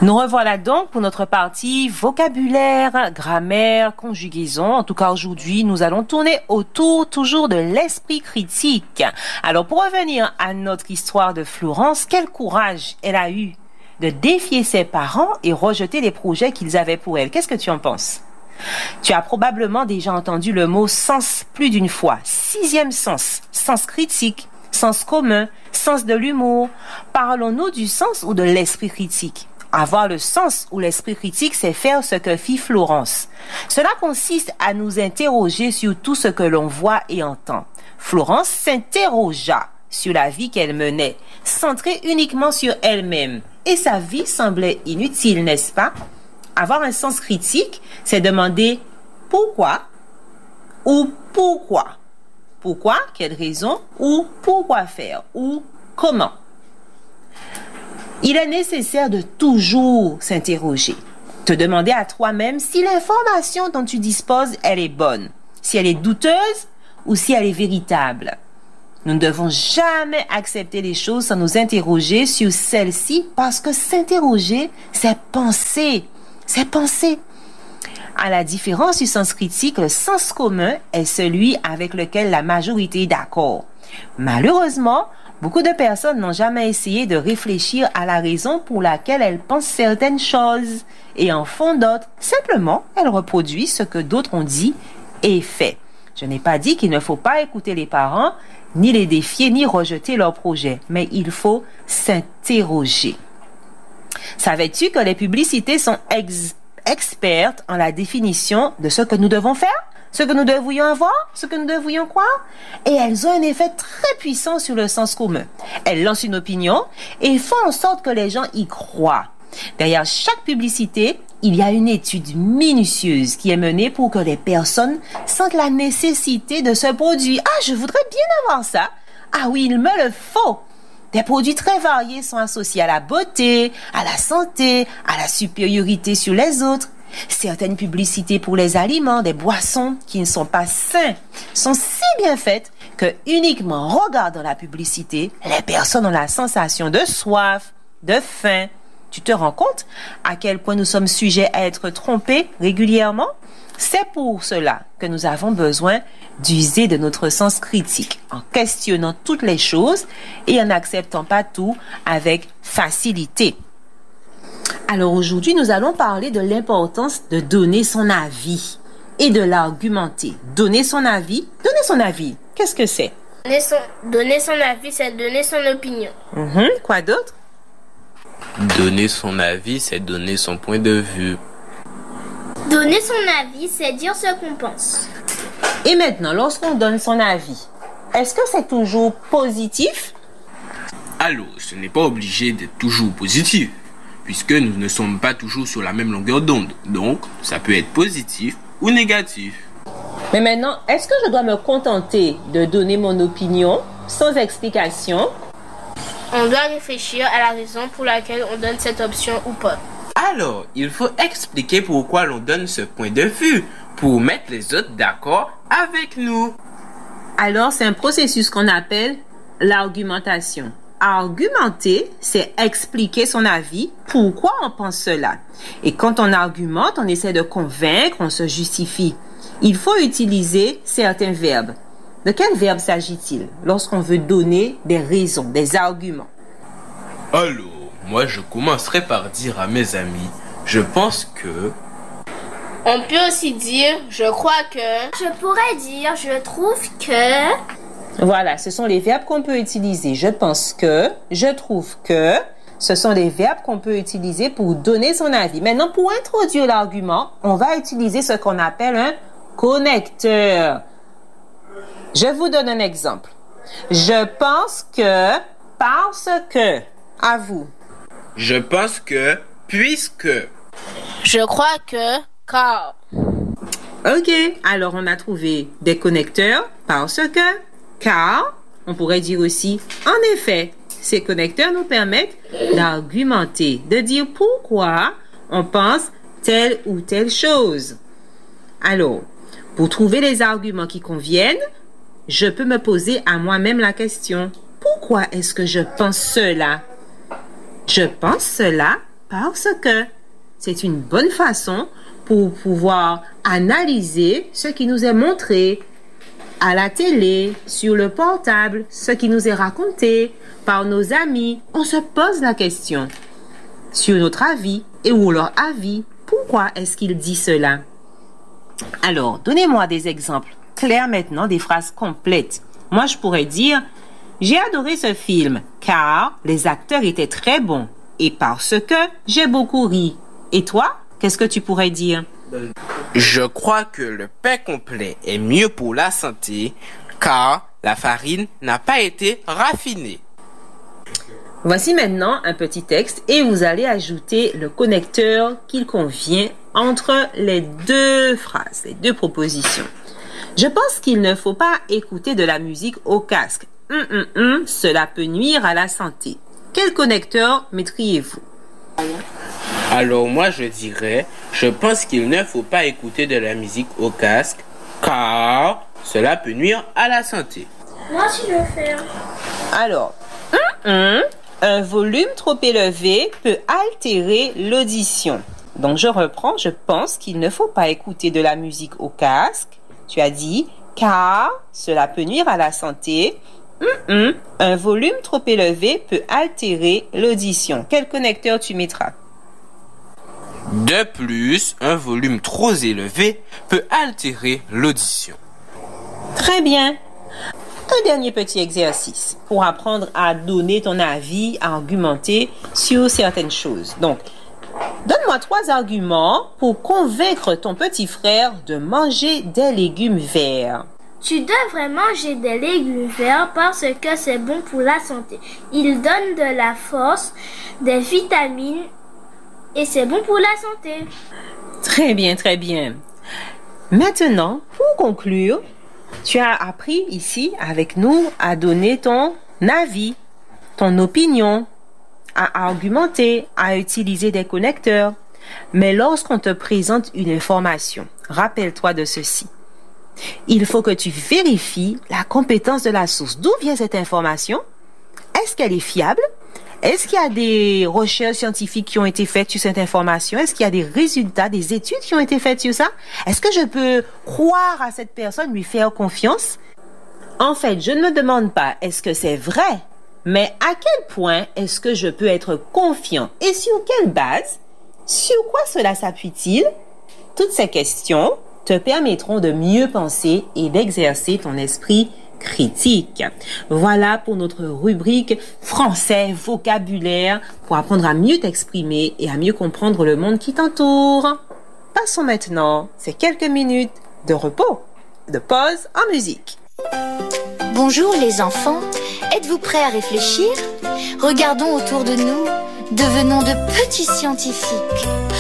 Nous revoilà donc pour notre partie vocabulaire, grammaire, conjugaison. En tout cas, aujourd'hui, nous allons tourner autour toujours de l'esprit critique. Alors, pour revenir à notre histoire de Florence, quel courage elle a eu de défier ses parents et rejeter les projets qu'ils avaient pour elle. Qu'est-ce que tu en penses? Tu as probablement déjà entendu le mot sens plus d'une fois. 6e sens, sens critique, sens commun, sens de l'humour. Parlons-nous du sens ou de l'esprit critique? Avoir le sens ou l'esprit critique, c'est faire ce que fit Florence. Cela consiste à nous interroger sur tout ce que l'on voit et entend. Florence s'interrogea sur la vie qu'elle menait, centrée uniquement sur elle-même. Et sa vie semblait inutile, n'est-ce pas? Avoir un sens critique, c'est demander pourquoi ou pourquoi. Pourquoi, quelle raison, ou pourquoi faire, ou comment. Il est nécessaire de toujours s'interroger, te demander à toi-même si l'information dont tu disposes, elle est bonne, si elle est douteuse ou si elle est véritable. Nous ne devons jamais accepter les choses sans nous interroger sur celles-ci parce que s'interroger, c'est penser. C'est penser. À la différence du sens critique, le sens commun est celui avec lequel la majorité est d'accord. Malheureusement, beaucoup de personnes n'ont jamais essayé de réfléchir à la raison pour laquelle elles pensent certaines choses et en font d'autres. Simplement, elles reproduisent ce que d'autres ont dit et fait. Je n'ai pas dit qu'il ne faut pas écouter les parents, ni les défier, ni rejeter leurs projets, mais il faut s'interroger. Savais-tu que les publicités sont expertes en la définition de ce que nous devons faire, ce que nous devrions avoir, ce que nous devrions croire? Et elles ont un effet très puissant sur le sens commun. Elles lancent une opinion et font en sorte que les gens y croient. Derrière chaque publicité, il y a une étude minutieuse qui est menée pour que les personnes sentent la nécessité de ce produit. Ah, je voudrais bien avoir ça. Ah oui, il me le faut. Des produits très variés sont associés à la beauté, à la santé, à la supériorité sur les autres. Certaines publicités pour les aliments, des boissons qui ne sont pas sains, sont si bien faites que uniquement en regardant la publicité, les personnes ont la sensation de soif, de faim. Tu te rends compte à quel point nous sommes sujets à être trompés régulièrement? C'est pour cela que nous avons besoin d'user de notre sens critique en questionnant toutes les choses et en n'acceptant pas tout avec facilité. Alors aujourd'hui, nous allons parler de l'importance de donner son avis et de l'argumenter. Donner son avis, qu'est-ce que c'est? Donner son avis, c'est donner son opinion. Quoi d'autre? Donner son avis, c'est donner son point de vue. Donner son avis, c'est dire ce qu'on pense. Et maintenant, lorsqu'on donne son avis, est-ce que c'est toujours positif? Alors, ce n'est pas obligé d'être toujours positif, puisque nous ne sommes pas toujours sur la même longueur d'onde. Donc, ça peut être positif ou négatif. Mais maintenant, est-ce que je dois me contenter de donner mon opinion sans explication? On doit réfléchir à la raison pour laquelle on donne cette option ou pas. Alors, il faut expliquer pourquoi l'on donne ce point de vue, pour mettre les autres d'accord avec nous. Alors, c'est un processus qu'on appelle l'argumentation. Argumenter, c'est expliquer son avis, pourquoi on pense cela. Et quand on argumente, on essaie de convaincre, on se justifie. Il faut utiliser certains verbes. De quel verbe s'agit-il lorsqu'on veut donner des raisons, des arguments? Alors, moi je commencerai par dire à mes amis, je pense que... On peut aussi dire, je crois que... Je pourrais dire, je trouve que... Voilà, ce sont les verbes qu'on peut utiliser. Je pense que, je trouve que... Ce sont les verbes qu'on peut utiliser pour donner son avis. Maintenant, pour introduire l'argument, on va utiliser ce qu'on appelle un connecteur. Je vous donne un exemple. Je pense que, parce que. À vous. Je pense que, puisque. Je crois que, car. Ok, alors on a trouvé des connecteurs, parce que, car. On pourrait dire aussi, en effet. Ces connecteurs nous permettent d'argumenter, de dire pourquoi on pense telle ou telle chose. Alors, pour trouver les arguments qui conviennent, je peux me poser à moi-même la question, pourquoi est-ce que je pense cela? Je pense cela parce que c'est une bonne façon pour pouvoir analyser ce qui nous est montré à la télé, sur le portable, ce qui nous est raconté par nos amis. On se pose la question sur notre avis et ou leur avis. Pourquoi est-ce qu'il dit cela? Alors, donnez-moi des exemples clairs maintenant, des phrases complètes. Moi, je pourrais dire « J'ai adoré ce film car les acteurs étaient très bons et parce que j'ai beaucoup ri. » Et toi, qu'est-ce que tu pourrais dire? Je crois que le pain complet est mieux pour la santé car la farine n'a pas été raffinée. Voici maintenant un petit texte et vous allez ajouter le connecteur qu'il convient entre les deux phrases, les deux propositions. Je pense qu'il ne faut pas écouter de la musique au casque. Cela peut nuire à la santé. Quel connecteur mettriez-vous? Alors moi je dirais, je pense qu'il ne faut pas écouter de la musique au casque car cela peut nuire à la santé. Moi aussi je vais faire. Alors, un volume trop élevé peut altérer l'audition. Donc je reprends, je pense qu'il ne faut pas écouter de la musique au casque. Tu as dit car cela peut nuire à la santé. Un volume trop élevé peut altérer l'audition. Quel connecteur tu mettras? De plus, un volume trop élevé peut altérer l'audition. Très bien. Un dernier petit exercice pour apprendre à donner ton avis, à argumenter sur certaines choses. Donc, donne-moi 3 arguments pour convaincre ton petit frère de manger des légumes verts. Tu devrais manger des légumes verts parce que c'est bon pour la santé. Ils donnent de la force, des vitamines et c'est bon pour la santé. Très bien, très bien. Maintenant, pour conclure, tu as appris ici avec nous à donner ton avis, ton opinion, à argumenter, à utiliser des connecteurs. Mais lorsqu'on te présente une information, rappelle-toi de ceci. Il faut que tu vérifies la compétence de la source. D'où vient cette information? Est-ce qu'elle est fiable? Est-ce qu'il y a des recherches scientifiques qui ont été faites sur cette information? Est-ce qu'il y a des résultats, des études qui ont été faites sur ça? Est-ce que je peux croire à cette personne, lui faire confiance? En fait, je ne me demande pas est-ce que c'est vrai, mais à quel point est-ce que je peux être confiant? Et sur quelle base? Sur quoi cela s'appuie-t-il? Toutes ces questions te permettront de mieux penser et d'exercer ton esprit critique. Voilà pour notre rubrique français vocabulaire pour apprendre à mieux t'exprimer et à mieux comprendre le monde qui t'entoure. Passons maintenant ces quelques minutes de repos, de pause en musique. Bonjour les enfants, êtes-vous prêts à réfléchir? Regardons autour de nous, devenons de petits scientifiques.